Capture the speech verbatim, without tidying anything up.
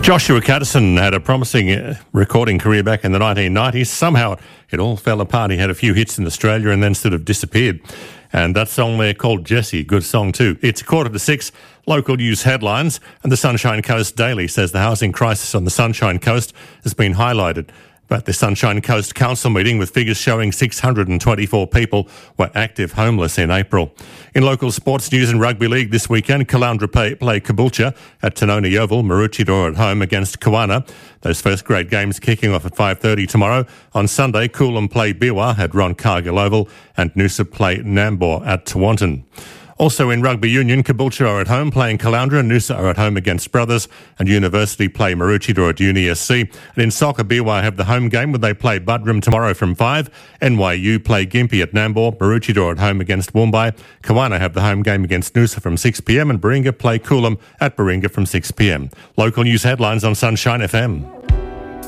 Joshua Caddison had a promising uh, recording career back in the nineteen nineties. Somehow it all fell apart. He had a few hits in Australia and then sort of disappeared. And that song there called Jessie, good song too. It's quarter to six, local news headlines, and the Sunshine Coast Daily says the housing crisis on the Sunshine Coast has been highlighted. But the Sunshine Coast Council meeting with figures showing six hundred twenty-four people were active homeless in April. In local sports news and rugby league this weekend, Caloundra play, play Caboolture at Tanoni Oval, Maroochydore at home against Kawana. Those first grade games kicking off at five thirty tomorrow. On Sunday, Coolum play Biwa at Ron Cargill Oval and Noosa play Nambour at Tewantin. Also in rugby union, Caboolture are at home playing Caloundra, and Noosa are at home against Brothers, and University play Maroochydore at Uni S C. And in soccer, Biwa have the home game where they play Buderim tomorrow from five. N Y U play Gympie at Nambour, Maroochydore at home against Woombai. Kawana have the home game against Noosa from six p m, and Baringa play Coolum at Baringa from six p m. Local news headlines on Sunshine F M.